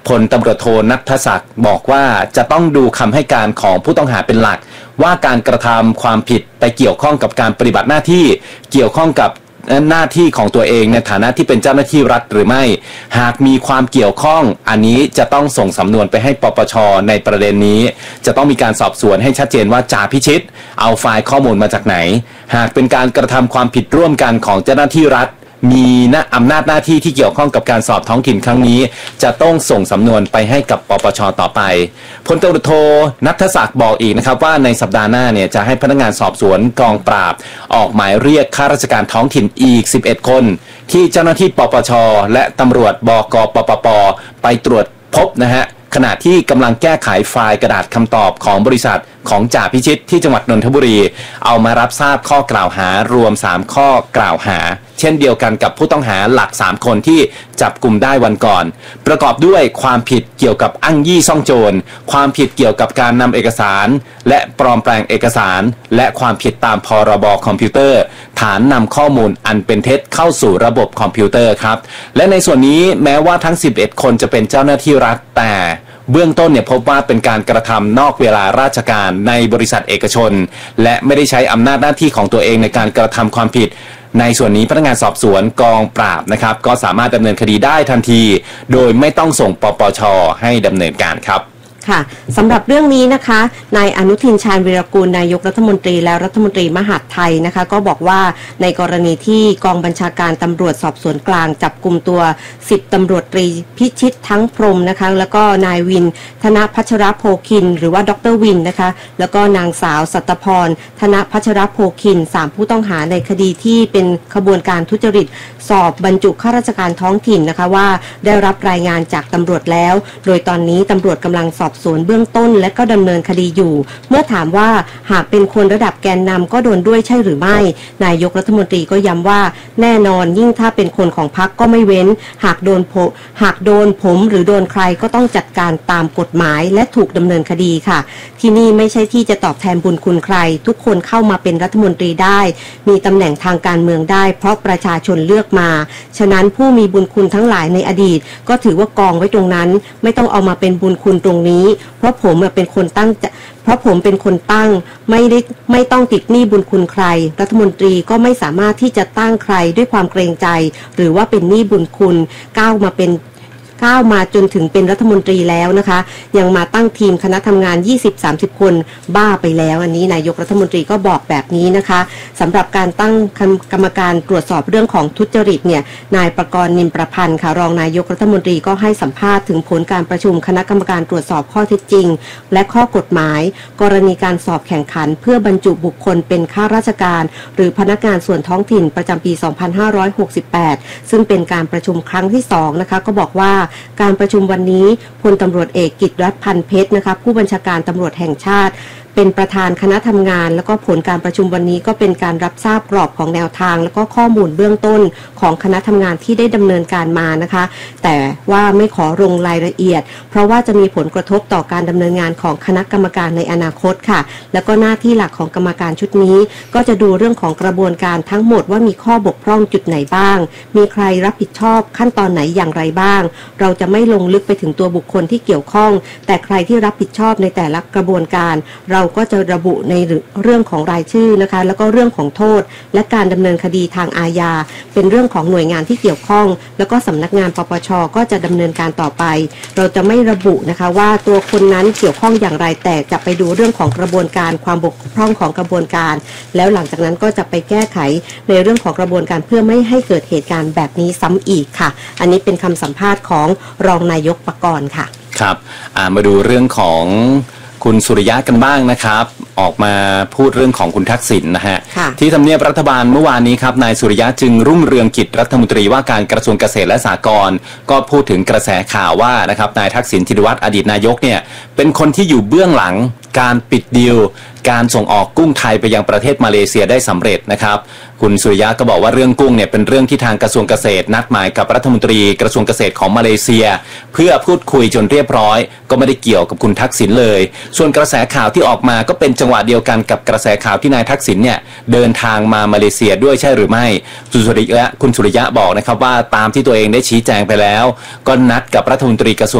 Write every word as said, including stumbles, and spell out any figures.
พลตำรวจโทณัฐศักดิ์บอกว่าจะต้องดูคำให้การของผู้ต้องหาเป็นหลักว่าการกระทำความผิดไปเกี่ยวข้องกับการปฏิบัติหน้าที่เกี่ยวข้องกับหน้าที่ของตัวเองในฐานะที่เป็นเจ้าหน้าที่รัฐหรือไม่หากมีความเกี่ยวข้องอันนี้จะต้องส่งสำนวนไปให้ปปช.ในประเด็นนี้จะต้องมีการสอบสวนให้ชัดเจนว่าจ่าพิชิตเอาไฟล์ข้อมูลมาจากไหนหากเป็นการกระทำความผิดร่วมกันของเจ้าหน้าที่รัฐมีอำนาจหน้าที่ที่เกี่ยวข้องกับการสอบท้องถิ่นครั้งนี้จะต้องส่งสำนวนไปให้กับปปช.ต่อไปพลตำรวจโทณัฐศักดิ์บอกอีกนะครับว่าในสัปดาห์หน้าเนี่ยจะให้พนักงานสอบสวนกองปราบออกหมายเรียกข้าราชการท้องถิ่นอีกสิบเอ็ดคนที่เจ้าหน้าที่ปปช.และตำรวจบก.ปปป.ไปตรวจพบนะฮะขณะที่กำลังแก้ไขไฟล์กระดาษคำตอบของบริษัทของจ่าพิชิตที่จังหวัดนนทบุรีเอามารับทราบข้อกล่าวหารวมสามข้อกล่าวหาเช่นเดียวกันกับผู้ต้องหาหลักสามคนที่จับกลุ่มได้วันก่อนประกอบด้วยความผิดเกี่ยวกับอ้างยี่ซ่องโจรความผิดเกี่ยวกับการนำเอกสารและปลอมแปลงเอกสารและความผิดตามพรบคอมพิวเตอร์ฐานนำข้อมูลอันเป็นเท็จเข้าสู่ระบบคอมพิวเตอร์ครับและในส่วนนี้แม้ว่าทั้งสิบเอ็ดคนจะเป็นเจ้าหน้าที่รัฐแต่เบื้องต้นเนี่ยพบว่าเป็นการกระทำนอกเวลาราชการในบริษัทเอกชนและไม่ได้ใช้อำนาจหน้าที่ของตัวเองในการกระทำความผิดในส่วนนี้พนักงานสอบสวนกองปราบนะครับก็สามารถดำเนินคดีได้ทันทีโดยไม่ต้องส่งปปช.ให้ดำเนินการครับค่ะสำหรับเรื่องนี้นะคะนายอนุทินชาญวีรกูลนายกรัฐมนตรีและรัฐมนตรีมหาดไทยนะคะก็บอกว่าในกรณีที่กองบัญชาการตำรวจสอบสวนกลางจับกุมตัวสิบตำรวจตรีพิชิตทั้งพรหมนะคะแล้วก็นายวินธนพัชรโภคินหรือว่าดรวินนะคะแล้วก็นางสาวสัตพรธนพัชรโภคินสามผู้ต้องหาในคดีที่เป็นขบวนการทุจริตสอบบรรจุข้าราชการท้องถิ่นนะคะว่าได้รับรายงานจากตำรวจแล้วโดยตอนนี้ตำรวจกำลังสอบสวนเบื้องต้นและก็ดำเนินคดีอยู่เมื่อถามว่าหากเป็นคนระดับแกนนำก็โดนด้วยใช่หรือไม่นายกรัฐมนตรีก็ย้ำว่าแน่นอนยิ่งถ้าเป็นคนของพรรคก็ไม่เว้นหากโดนผมหากโดนผมหรือโดนใครก็ต้องจัดการตามกฎหมายและถูกดำเนินคดีค่ะที่นี่ไม่ใช่ที่จะตอบแทนบุญคุณใครทุกคนเข้ามาเป็นรัฐมนตรีได้มีตำแหน่งทางการเมืองได้เพราะประชาชนเลือกมาฉะนั้นผู้มีบุญคุณทั้งหลายในอดีตก็ถือว่ากองไว้ตรงนั้นไม่ต้องเอามาเป็นบุญคุณตรงนี้เพราะผมเป็นคนตั้งเพราะผมเป็นคนตั้งไม่ได้ไม่ต้องติดหนี้บุญคุณใครรัฐมนตรีก็ไม่สามารถที่จะตั้งใครด้วยความเกรงใจหรือว่าเป็นหนี้บุญคุณก้าวมาเป็นก้าวมาจนถึงเป็นรัฐมนตรีแล้วนะคะยังมาตั้งทีมคณะทำงาน ยี่สิบถึงสามสิบ คนบ้าไปแล้วอันนี้นายกรัฐมนตรีก็บอกแบบนี้นะคะสำหรับการตั้งกรรมการตรวจสอบเรื่องของทุจริตเนี่ยนายประกรณ์นิมประพันธ์ค่ะรองนายกรัฐมนตรีก็ให้สัมภาษณ์ถึงผลการประชุมคณะกรรมการตรวจสอบข้อเท็จจริงและข้อกฎหมายกรณีการสอบแข่งขันเพื่อบรรจุบุคคลเป็นข้าราชการหรือพนักงานส่วนท้องถิ่นประจำปีสองพันห้าร้อยหกสิบแปดซึ่งเป็นการประชุมครั้งที่สองนะคะก็บอกว่าการประชุมวันนี้พลตำรวจเอกกิตติรัตน์พันเพชรนะคะผู้บัญชาการตำรวจแห่งชาติเป็นประธานคณะทำงานแล้วก็ผลการประชุมวันนี้ก็เป็นการรับทราบกรอบของแนวทางแล้วก็ข้อมูลเบื้องต้นของคณะทำงานที่ได้ดำเนินการมานะคะแต่ว่าไม่ขอลงรายละเอียดเพราะว่าจะมีผลกระทบต่อการดำเนินงานของคณะกรรมการในอนาคตค่ะแล้วก็หน้าที่หลักของกรรมการชุดนี้ก็จะดูเรื่องของกระบวนการทั้งหมดว่ามีข้อบกพร่องจุดไหนบ้างมีใครรับผิดชอบขั้นตอนไหนอย่างไรบ้างเราจะไม่ลงลึกไปถึงตัวบุคคลที่เกี่ยวข้องแต่ใครที่รับผิดชอบในแต่ละกระบวนการเราก็จะระบุในเรื่องของรายชื่อนะคะแล้วก็เรื่องของโทษและการดำเนินคดีทางอาญาเป็นเรื่องของหน่วยงานที่เกี่ยวข้องแล้วก็สำนักงานปปช.ก็จะดำเนินการต่อไปเราจะไม่ระบุนะคะว่าตัวคนนั้นเกี่ยวข้องอย่างไรแต่จะไปดูเรื่องของกระบวนการความบกพร่องของกระบวนการแล้วหลังจากนั้นก็จะไปแก้ไขในเรื่องของกระบวนการเพื่อไม่ให้เกิดเหตุการณ์แบบนี้ซ้ำอีกค่ะอันนี้เป็นคำสัมภาษณ์ของรองนายกประกรณ์ค่ะครับมาดูเรื่องของคุณสุริยะกันบ้างนะครับออกมาพูดเรื่องของคุณทักษิณ นะฮะที่ทำเนียบรัฐบาลเมื่อวานนี้ครับนายสุริยะจึงรุ่งเรืองกิจรัฐมนตรีว่าการกระทรวงเกษตรและสหกรณ์ก็พูดถึงกระแสข่าวว่านะครับนายทักษิณชินวัตรอดีตนายกเนี่ยเป็นคนที่อยู่เบื้องหลังการปิดดีลการส่งออกกุ้งไทยไปยังประเทศมาเลเซียได้สำเร็จนะครับคุณสุริยะก็บอกว่าเรื่องกุ้งเนี่ยเป็นเรื่องที่ทางกระทรวงเกษตรนัดหมายกับรัฐมนตรีกระทรวงเกษตรของมาเลเซียเพื่อพูดคุยจนเรียบร้อยก็ไม่ได้เกี่ยวกับคุณทักษิณเลยส่วนกระแสข่าวที่ออกมาก็เป็นจังหวะเดียวกันกับกระแสข่าวที่นายทักษิณเนี่ยเดินทางมามาเลเซียด้วยใช่หรือไม่คุณสุริยะคุณสุริยะบอกนะครับว่าตามที่ตัวเองได้ชี้แจงไปแล้วก็นัดกับรัฐมนตรีกระทรวง